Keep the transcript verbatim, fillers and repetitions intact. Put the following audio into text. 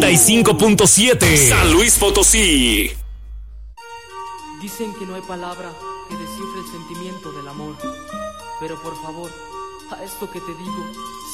noventa y cinco punto siete San Luis Potosí. Dicen que no hay palabra que descifre el sentimiento del amor, pero por favor, a esto que te digo,